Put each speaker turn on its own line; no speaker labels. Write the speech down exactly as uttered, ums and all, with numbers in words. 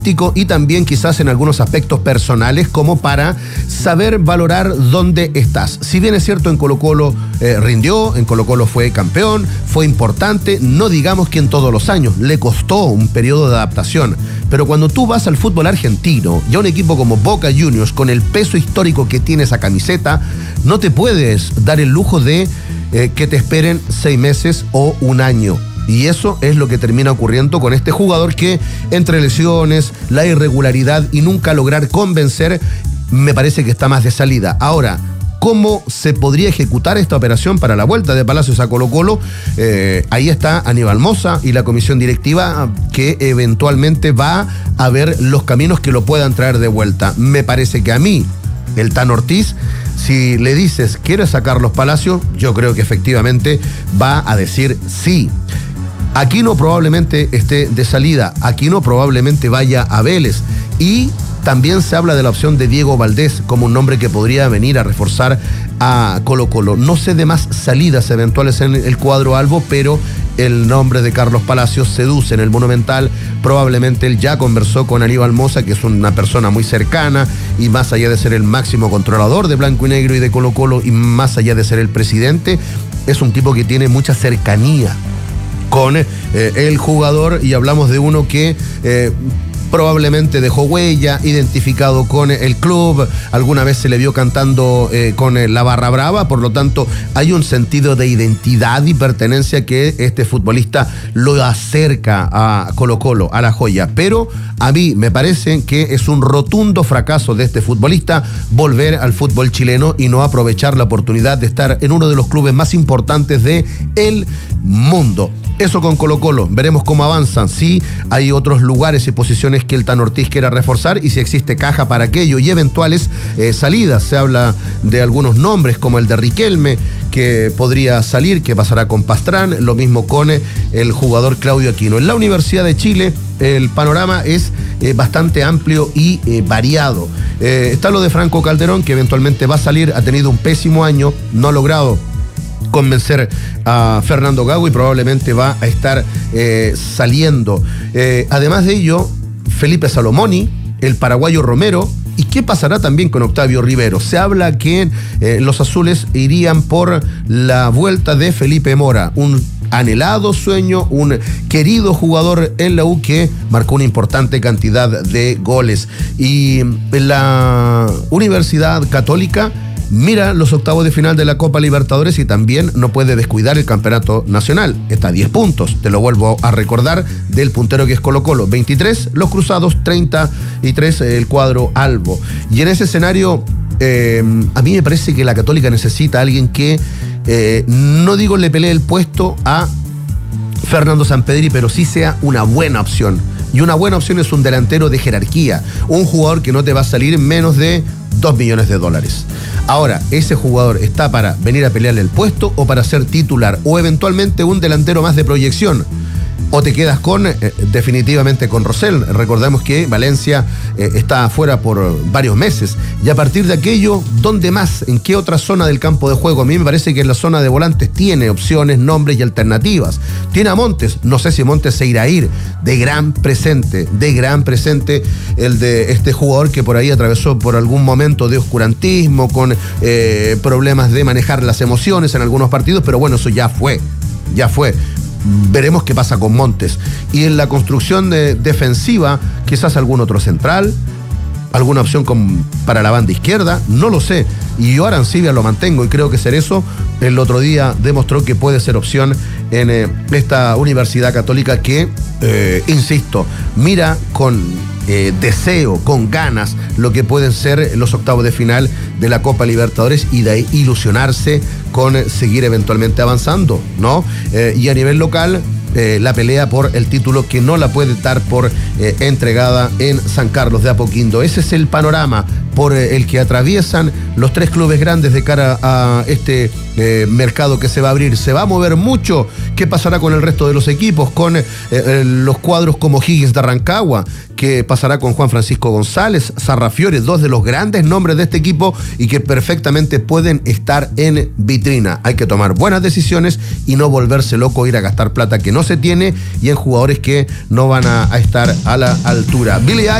y también quizás en algunos aspectos personales como para saber valorar dónde estás. Si bien es cierto en Colo-Colo eh, rindió, en Colo-Colo fue campeón, fue importante, no digamos que en todos los años, le costó un periodo de adaptación, pero cuando tú vas al fútbol argentino y a un equipo como Boca Juniors con el peso histórico que tiene esa camiseta, no te puedes dar el lujo de eh, que te esperen seis meses o un año. Y eso es lo que termina ocurriendo con este jugador que entre lesiones, la irregularidad y nunca lograr convencer, me parece que está más de salida. Ahora, ¿cómo se podría ejecutar esta operación para la vuelta de Palacios a Colo-Colo? Eh, ahí está Aníbal Mosa y la comisión directiva que eventualmente va a ver los caminos que lo puedan traer de vuelta. Me parece que a mí, el Tan Ortiz, si le dices, ¿quieres sacar los Palacios? Yo creo que efectivamente va a decir sí. Aquino probablemente esté de salida, Aquino probablemente vaya a Vélez y también se habla de la opción de Diego Valdés como un nombre que podría venir a reforzar a Colo-Colo. No sé de más salidas eventuales en el cuadro albo, pero el nombre de Carlos Palacios seduce en el Monumental. Probablemente él ya conversó con Aníbal Mosa, que es una persona muy cercana y más allá de ser el máximo controlador de Blanco y Negro y de Colo-Colo y más allá de ser el presidente, es un tipo que tiene mucha cercanía con eh, el jugador y hablamos de uno que eh, probablemente dejó huella, identificado con el club, alguna vez se le vio cantando eh, con la Barra Brava, por lo tanto hay un sentido de identidad y pertenencia que este futbolista lo acerca a Colo-Colo, a la joya, pero a mí me parece que es un rotundo fracaso de este futbolista volver al fútbol chileno y no aprovechar la oportunidad de estar en uno de los clubes más importantes del mundo. Eso con Colo-Colo, veremos cómo avanzan, si hay otros lugares y posiciones que el Tan Ortiz quiera reforzar y si existe caja para aquello y eventuales eh, salidas. Se habla de algunos nombres como el de Riquelme, que podría salir, que pasará con Pastrán, lo mismo con eh, el jugador Claudio Aquino. En la Universidad de Chile el panorama es eh, bastante amplio y eh, variado. Eh, está lo de Franco Calderón, que eventualmente va a salir, ha tenido un pésimo año, no ha logrado convencer a Fernando Gago y probablemente va a estar eh, saliendo. Eh, además de ello, Felipe Salomoni, el paraguayo Romero, ¿y qué pasará también con Octavio Rivero? Se habla que eh, los azules irían por la vuelta de Felipe Mora, un anhelado sueño, un querido jugador en la U que marcó una importante cantidad de goles. Y en la Universidad Católica mira los octavos de final de la Copa Libertadores y también no puede descuidar el campeonato nacional. Está a diez puntos, te lo vuelvo a recordar, del puntero que es Colo-Colo. veintitrés los Cruzados, treinta y tres el cuadro albo. Y en ese escenario, eh, a mí me parece que la Católica necesita a alguien que, eh, no digo le pelee el puesto a Fernando Sampedri, pero sí sea una buena opción. Y una buena opción es un delantero de jerarquía, un jugador que no te va a salir en menos de dos millones de dólares. Ahora, ¿ese jugador está para venir a pelearle el puesto o para ser titular o eventualmente un delantero más de proyección? ¿O te quedas con, eh, definitivamente con Rosell? Recordemos que Valencia eh, está afuera por varios meses. Y a partir de aquello, ¿dónde más? ¿En qué otra zona del campo de juego? A mí me parece que en la zona de volantes tiene opciones, nombres y alternativas. Tiene a Montes. No sé si Montes se irá a ir. De gran presente, de gran presente el de este jugador que por ahí atravesó por algún momento de oscurantismo, con eh, problemas de manejar las emociones en algunos partidos, pero bueno, eso ya fue, ya fue. Veremos qué pasa con Montes. Y en la construcción de, defensiva, quizás algún otro central, alguna opción con, para la banda izquierda, no lo sé. Y yo a Arancibia lo mantengo y creo que Cerezo el otro día demostró que puede ser opción en eh, esta Universidad Católica que, eh, insisto, mira con eh, deseo, con ganas, lo que pueden ser los octavos de final de la Copa Libertadores y de ahí ilusionarse con eh, seguir eventualmente avanzando, ¿no? Eh, y a nivel local, Eh, la pelea por el título que no la puede dar por eh, entregada en San Carlos de Apoquindo. Ese es el panorama por eh, el que atraviesan los tres clubes grandes de cara a este eh, mercado que se va a abrir. Se va a mover mucho. ¿Qué pasará con el resto de los equipos? Con eh, eh, los cuadros como Higgins de Rancagua, qué pasará con Juan Francisco González, Sarrafiore, dos de los grandes nombres de este equipo y que perfectamente pueden estar en vitrina. Hay que tomar buenas decisiones y no volverse loco, ir a gastar plata que no se tiene y en jugadores que no van a, a estar a la altura. Billy